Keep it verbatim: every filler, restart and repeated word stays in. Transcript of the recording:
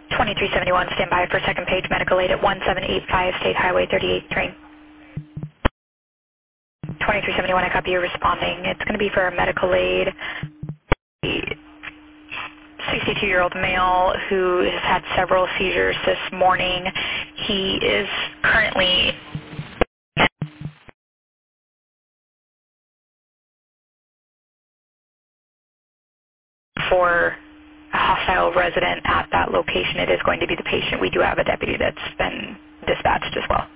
twenty-three seventy-one, stand by for second page medical aid at one seven eight five State Highway thirty-eight train. twenty-three seventy-one, I copy you responding. It's going to be for a medical aid. sixty-two-year-old male who has had several seizures this morning. He is currently for a hostile resident at that location. It is going to be the patient. We do have a deputy that's been dispatched as well.